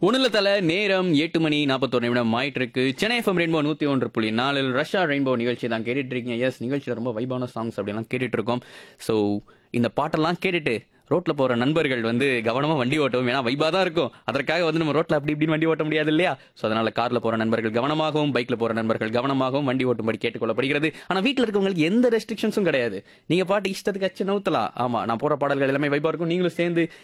ஒண்ணுல தல நேரம் 8:41 ஆயிட்டு இருக்கு. Chennai FM rainbow 101.4 Russia rainbow நிகழ்ச்சி தான் கேட்டுட்டு இருக்கீங்க. எஸ், நிகழ்ச்சியில் ரொம்ப வைபான சாங்ஸ் அப்படிலாம் கேட்டுட்டு இருக்கோம். ஸோ இந்த பாட்டெல்லாம் கேட்டுட்டு ரோட்ல போற நண்பர்கள் கவனமா வண்டி ஓட்டவும், ஏன்னா வைபா தான் இருக்கும். அதற்காக நம்ம ரோட்ல அப்படி இப்படின்னு வண்டி ஓட்ட முடியாது இல்லையா? ஸோ அதனால கார்ல போற நண்பர்கள் கவனமாகவும், பைக்ல போற நண்பர்கள் கவனமாகவும் வண்டி ஓட்டும்படி கேட்டுக்கொள்ளப்படுகிறது. ஆனா வீட்டில் இருக்கவங்களுக்கு எந்த ரெஸ்ட்ரிக்ஷன்ஸும் கிடையாது. நீங்க பாட்டு இஷ்டத்துக்கு அச்சு நவுத்தலாம். ஆமா, நான் போற பாடல்கள் எல்லாமே வைபா இருக்கும். நீங்களும் சேர்ந்து